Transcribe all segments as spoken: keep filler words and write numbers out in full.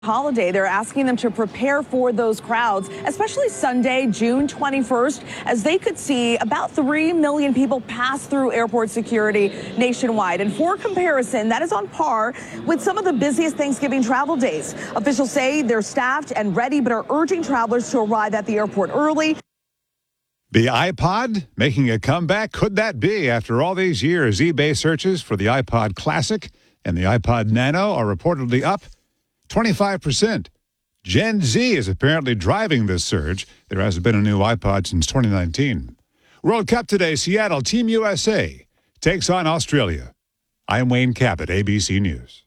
Holiday. They're asking them to prepare for those crowds, especially Sunday, June twenty-first, as they could see about three million people pass through airport security nationwide. And for comparison, that is on par with some of the busiest Thanksgiving travel days. Officials say they're staffed and ready, but are urging travelers to arrive at the airport early. The iPod making a comeback? Could that be? After all these years, eBay searches for the iPod Classic and the iPod Nano are reportedly up twenty-five percent. Gen Z is apparently driving this surge. There hasn't been a new iPod since twenty nineteen. World Cup today, Seattle, Team U S A takes on Australia. I'm Wayne Cabot, A B C News.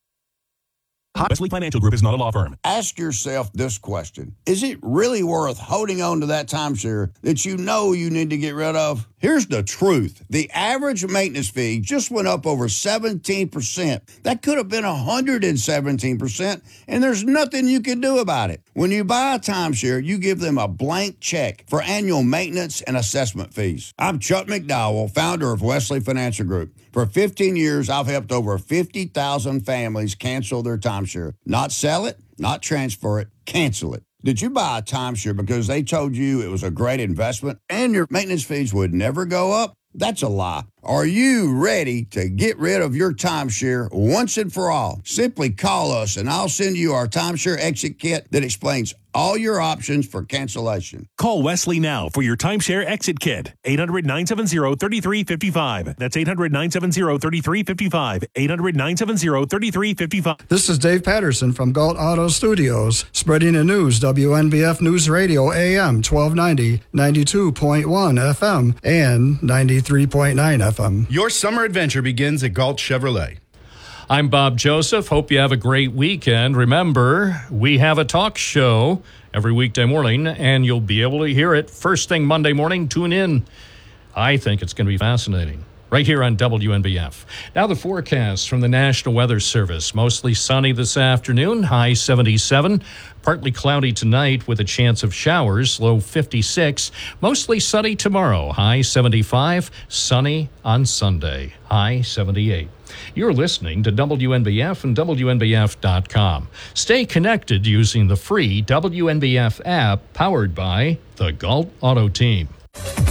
Wesley Financial Group is not a law firm. Ask yourself this question. Is it really worth holding on to that timeshare that you know you need to get rid of? Here's the truth. The average maintenance fee just went up over seventeen percent. That could have been one hundred seventeen percent, and there's nothing you can do about it. When you buy a timeshare, you give them a blank check for annual maintenance and assessment fees. I'm Chuck McDowell, founder of Wesley Financial Group. For fifteen years, I've helped over fifty thousand families cancel their timeshare. Not sell it, not transfer it, cancel it. Did you buy a timeshare because they told you it was a great investment and your maintenance fees would never go up? That's a lie. Are you ready to get rid of your timeshare once and for all? Simply call us and I'll send you our timeshare exit kit that explains all your options for cancellation. Call Wesley now for your timeshare exit kit. eight hundred, nine seven zero, three three five five. That's eight hundred, nine seven zero, three three five five. eight hundred, nine seven zero, three three five five. This is Dave Patterson from Galt Auto Studios. Spreading the news, W N B F News Radio, A M twelve ninety, ninety-two point one F M, and ninety-three point nine F M. Your summer adventure begins at Galt Chevrolet. I'm Bob Joseph. Hope you have a great weekend. Remember, we have a talk show every weekday morning, and you'll be able to hear it first thing Monday morning. Tune in. I think it's going to be fascinating. Right here on W N B F. Now the forecast from the National Weather Service. Mostly sunny this afternoon, high seventy-seven. Partly cloudy tonight with a chance of showers, low fifty-six. Mostly sunny tomorrow, high seventy-five. Sunny on Sunday, high seventy-eight. You're listening to W N B F and W N B F dot com. Stay connected using the free W N B F app powered by the Galt Auto Team.